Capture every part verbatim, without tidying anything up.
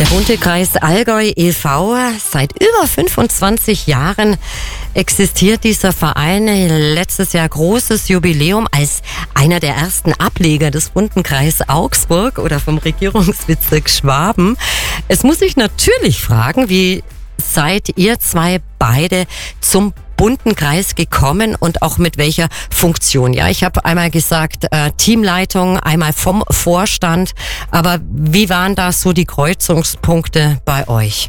Der Bunte Kreis Allgäu e V, seit über fünfundzwanzig Jahren existiert dieser Verein. Letztes Jahr großes Jubiläum als einer der ersten Ableger des Bunten Kreis Augsburg oder vom Regierungsbezirk Schwaben. Es muss sich natürlich fragen, wie seid ihr zwei beide zum Bunten Kreis gekommen und auch mit welcher Funktion? Ja, ich habe einmal gesagt äh, Teamleitung, einmal vom Vorstand, aber wie waren da so die Kreuzungspunkte bei euch?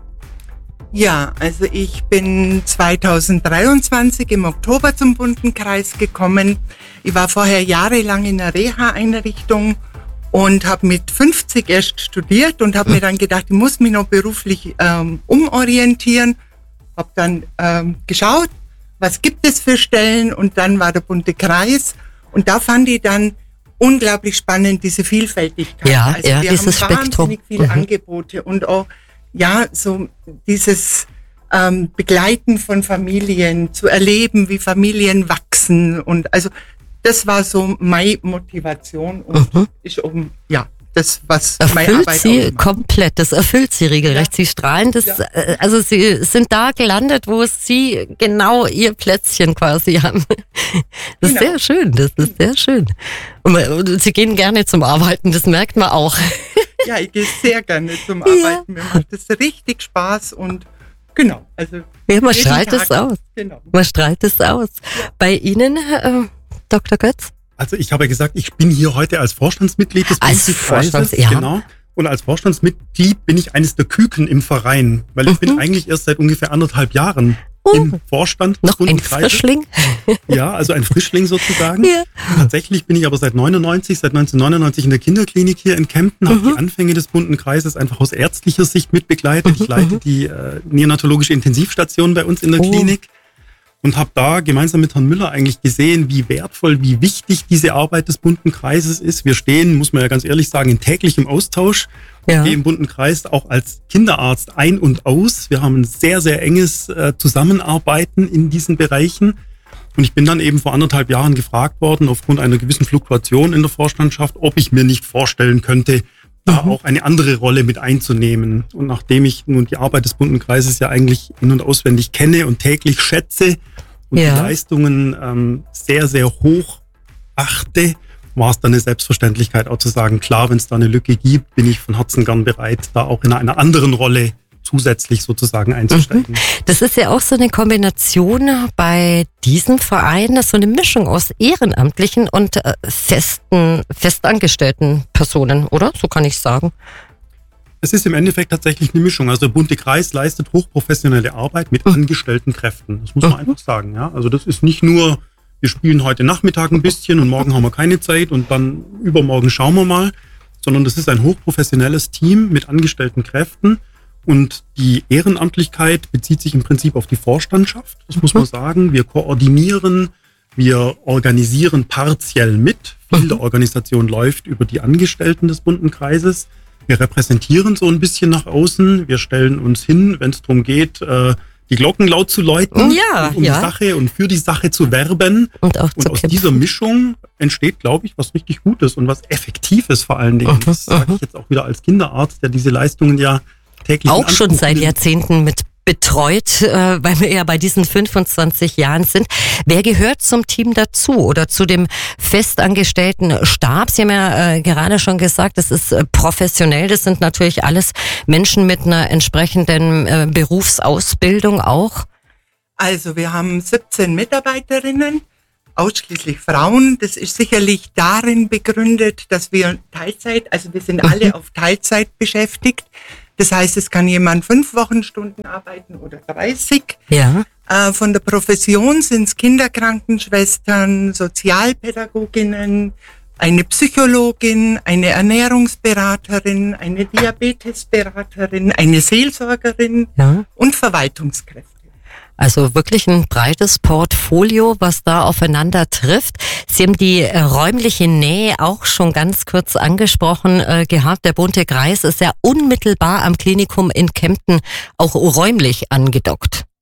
Ja, also ich bin zweitausenddreiundzwanzig im Oktober zum Bunten Kreis gekommen. Ich war vorher jahrelang in einer Reha-Einrichtung und habe mit fünfzig erst studiert und habe mir dann gedacht, ich muss mich noch beruflich ähm, umorientieren. Habe dann ähm, geschaut, was gibt es für Stellen, und dann war der Bunte Kreis, und da fand ich dann unglaublich spannend diese Vielfältigkeit. Ja, also ja, wir dieses haben Spektrum. wahnsinnig viele Mhm. Angebote und auch ja so dieses ähm, Begleiten von Familien, zu erleben, wie Familien wachsen, und also das war so meine Motivation und Mhm. ist um ja das, was meine Erfüllt Arbeit sie ausmacht. komplett, das erfüllt sie regelrecht. Ja. Sie strahlen das, Ja. äh, also sie sind da gelandet, wo sie genau ihr Plätzchen quasi haben. Das ist Genau. sehr schön, das ist sehr schön. Und, man- und sie gehen gerne zum Arbeiten, das merkt man auch. Ja, ich gehe sehr gerne zum Ja. Arbeiten. Mir macht das richtig Spaß und genau, also Ja, man jeden strahlt es Tag. aus. Genau. Man strahlt es aus. Bei Ihnen, äh, Doktor Götz? Also ich habe ja gesagt, ich bin hier heute als Vorstandsmitglied des Als Bundeskreises. Vorstands- ja. Genau. Und als Vorstandsmitglied bin ich eines der Küken im Verein, weil ich Mhm. bin eigentlich erst seit ungefähr anderthalb Jahren Oh. im Vorstand des Noch ein Bundeskreises. Frischling? Ja, also ein Frischling sozusagen. Ja. Tatsächlich bin ich aber seit neunundneunzig, seit neunzehnhundertneunundneunzig in der Kinderklinik hier in Kempten, habe Mhm. die Anfänge des Bunten Kreises einfach aus ärztlicher Sicht mitbegleitet. Mhm, Ich leite mhm. die äh, neonatologische Intensivstation bei uns in der Oh. Klinik und habe da gemeinsam mit Herrn Müller eigentlich gesehen, wie wertvoll, wie wichtig diese Arbeit des Bunten Kreises ist. Wir stehen, muss man ja ganz ehrlich sagen, in täglichem Austausch. Ja. Ich gehe im Bunten Kreis auch als Kinderarzt ein und aus. Wir haben ein sehr, sehr enges äh, Zusammenarbeiten in diesen Bereichen. Und ich bin dann eben vor anderthalb Jahren gefragt worden, aufgrund einer gewissen Fluktuation in der Vorstandschaft, ob ich mir nicht vorstellen könnte, da Mhm. auch eine andere Rolle mit einzunehmen. Und nachdem ich nun die Arbeit des Bunten Kreises ja eigentlich in- und auswendig kenne und täglich schätze und Ja. die Leistungen ähm, sehr, sehr hoch achte, war es dann eine Selbstverständlichkeit auch zu sagen, klar, wenn es da eine Lücke gibt, bin ich von Herzen gern bereit, da auch in einer anderen Rolle zusätzlich sozusagen einzusteigen. Das ist ja auch so eine Kombination bei diesem Verein, so eine Mischung aus ehrenamtlichen und äh, festen, festangestellten Personen, oder? So kann ich sagen. Es ist im Endeffekt tatsächlich eine Mischung. Also der Bunte Kreis leistet hochprofessionelle Arbeit mit Mhm. angestellten Kräften. Das muss man Mhm. einfach sagen. Ja, also das ist nicht nur, wir spielen heute Nachmittag ein bisschen und morgen haben wir keine Zeit und dann übermorgen schauen wir mal, sondern das ist ein hochprofessionelles Team mit angestellten Kräften. Und die Ehrenamtlichkeit bezieht sich im Prinzip auf die Vorstandschaft. Das muss man sagen. Wir koordinieren, wir organisieren partiell mit. Viel der Organisation läuft über die Angestellten des Bunten Kreises. Wir repräsentieren so ein bisschen nach außen. Wir stellen uns hin, wenn es darum geht, äh, die Glocken laut zu läuten, Ja, und um ja. die Sache und für die Sache zu werben. Und auch Und zu aus kämpfen. dieser Mischung entsteht, glaube ich, was richtig Gutes und was Effektives vor allen Dingen. Mhm, Das sage mhm. ich jetzt auch wieder als Kinderarzt, der diese Leistungen ja täglich in Auch schon Anspruch seit nimmt. Jahrzehnten mit betreut, äh, weil wir ja bei diesen fünfundzwanzig Jahren sind. Wer gehört zum Team dazu oder zu dem festangestellten Stab? Sie haben ja äh, gerade schon gesagt, das ist äh, professionell. Das sind natürlich alles Menschen mit einer entsprechenden äh, Berufsausbildung auch. Also wir haben siebzehn Mitarbeiterinnen, ausschließlich Frauen. Das ist sicherlich darin begründet, dass wir Teilzeit, also wir sind alle auf Teilzeit beschäftigt. Das heißt, es kann jemand fünf Wochenstunden arbeiten oder dreißig. Ja. Äh, von der Profession sind es Kinderkrankenschwestern, Sozialpädagoginnen, eine Psychologin, eine Ernährungsberaterin, eine Diabetesberaterin, eine Seelsorgerin Ja. und Verwaltungskräfte. Also wirklich ein breites Portfolio, was da aufeinander trifft. Sie haben die äh, räumliche Nähe auch schon ganz kurz angesprochen äh, gehabt. Der Bunte Kreis ist ja unmittelbar am Klinikum in Kempten auch räumlich angedockt.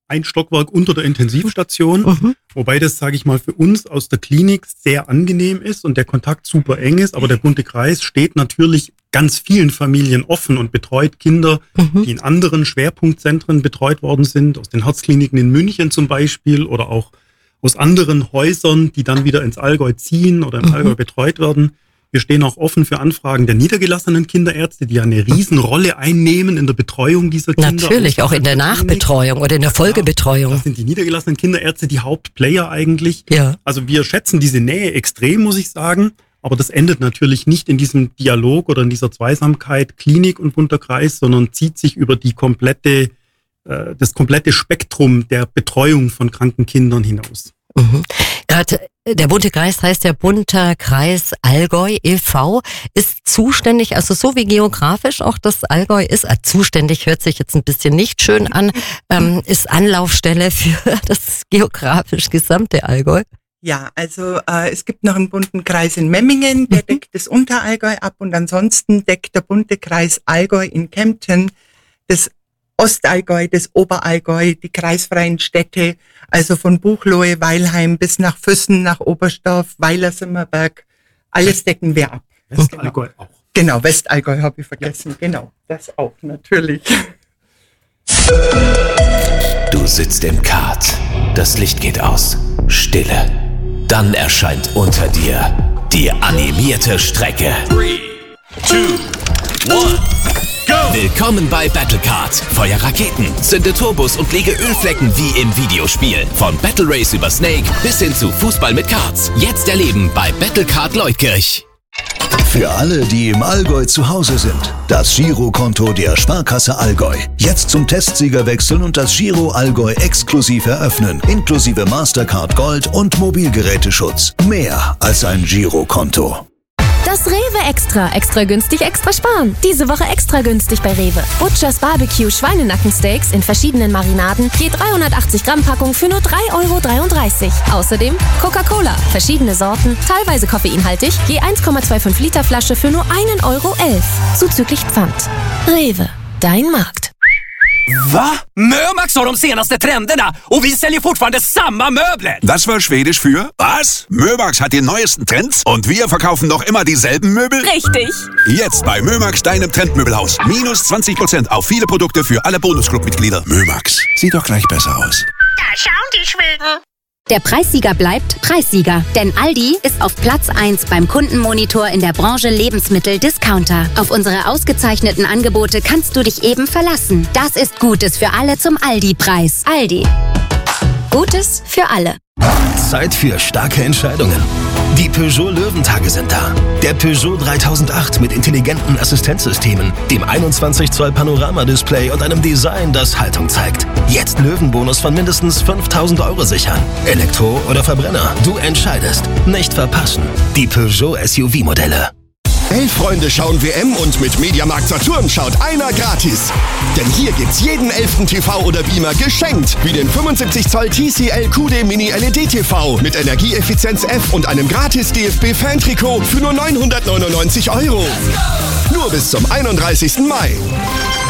ein Stockwerk unter der Intensivstation, mhm. wobei das, sage ich mal, für uns aus der Klinik sehr angenehm ist und der Kontakt super eng ist, aber der bunte Kreis steht natürlich ganz vielen Familien offen und betreut Kinder, mhm. die in anderen Schwerpunktzentren betreut worden sind, aus den Herzkliniken in München zum Beispiel oder auch aus anderen Häusern, die dann wieder ins Allgäu ziehen oder im mhm. Allgäu betreut werden. Wir stehen auch offen für Anfragen der niedergelassenen Kinderärzte, die ja eine Riesenrolle einnehmen in der Betreuung dieser Kinder. Natürlich, auch in der Nachbetreuung oder in der Folgebetreuung. Ja, das sind die niedergelassenen Kinderärzte die Hauptplayer eigentlich. Ja. Also wir schätzen diese Nähe extrem, muss ich sagen. Aber das endet natürlich nicht in diesem Dialog oder in dieser Zweisamkeit Klinik und bunter Kreis, sondern zieht sich über die komplette, äh, das komplette Spektrum der Betreuung von kranken Kindern hinaus. Mhm. Gerade der bunte Kreis heißt ja bunter Kreis Allgäu e V, ist zuständig, also so wie geografisch auch das Allgäu ist, äh, zuständig hört sich jetzt ein bisschen nicht schön an, ähm, ist Anlaufstelle für das geografisch gesamte Allgäu. Ja, also äh, es gibt noch einen bunten Kreis in Memmingen, der mhm. deckt das Unterallgäu ab und ansonsten deckt der bunte Kreis Allgäu in Kempten das Ostallgäu, das Oberallgäu, die kreisfreien Städte, also von Buchloe, Weilheim bis nach Füssen, nach Oberstdorf, Weiler-Simmerberg, alles decken wir ab. Westallgäu auch. Genau, Westallgäu habe ich vergessen, ja. Genau, das auch natürlich. Du sitzt im Kart, das Licht geht aus, Stille. Dann erscheint unter dir die animierte Strecke. Three, two, one. Go. Willkommen bei Battlecard. Feuer Raketen, zünde Turbos und lege Ölflecken wie im Videospiel. Von Battle Race über Snake bis hin zu Fußball mit Karts. Jetzt erleben bei Battlecard Leutkirch. Für alle, die im Allgäu zu Hause sind, das Girokonto der Sparkasse Allgäu. Jetzt zum Testsieger wechseln und das Giro Allgäu exklusiv eröffnen. Inklusive Mastercard Gold und Mobilgeräteschutz. Mehr als ein Girokonto. Das Rewe Extra. Extra günstig, extra sparen. Diese Woche extra günstig bei Rewe. Butchers Barbecue Schweinenackensteaks in verschiedenen Marinaden. Je dreihundertachtzig Gramm Packung für nur drei Euro dreiunddreißig. Außerdem Coca-Cola. Verschiedene Sorten, teilweise koffeinhaltig. Je eins Komma fünfundzwanzig Liter Flasche für nur ein Euro elf. Zuzüglich Pfand. Rewe. Dein Markt. Va? Mömax har de senaste trenderna och vi säljer fortfarande samma möbler. Das war schwedisch für was? Mömax hat die neuesten Trends und wir verkaufen noch immer dieselben Möbel? Richtig. Jetzt bei Mömax, deinem Trendmöbelhaus. Minus zwanzig Prozent auf viele Produkte für alle Bonusclub-Mitglieder. Mömax. Sieht doch gleich besser aus. Da schauen die Schweden. Der Preissieger bleibt Preissieger, denn Aldi ist auf Platz eins beim Kundenmonitor in der Branche Lebensmittel-Discounter. Auf unsere ausgezeichneten Angebote kannst du dich eben verlassen. Das ist Gutes für alle zum Aldi-Preis. Aldi. Gutes für alle. Zeit für starke Entscheidungen. Die Peugeot Löwentage sind da. Der Peugeot dreitausendacht mit intelligenten Assistenzsystemen, dem einundzwanzig Zoll Panoramadisplay und einem Design, das Haltung zeigt. Jetzt Löwenbonus von mindestens fünftausend Euro sichern. Elektro oder Verbrenner, du entscheidest. Nicht verpassen. Die Peugeot S U V-Modelle. Elf Freunde schauen W M und mit Mediamarkt Saturn schaut einer gratis. Denn hier gibt's jeden elften T V oder Beamer geschenkt. Wie den fünfundsiebzig Zoll T C L Q D Mini L E D T V mit Energieeffizienz F und einem gratis D F B-Fan-Trikot für nur neunhundertneunundneunzig Euro. Nur bis zum einunddreißigsten Mai.